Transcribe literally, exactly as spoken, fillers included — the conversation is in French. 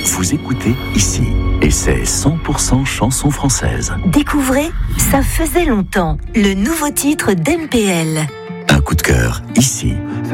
Vous écoutez ici, et c'est cent pour cent chanson française. Découvrez Ça faisait longtemps, le nouveau titre d'M P L. Un coup de cœur, ici.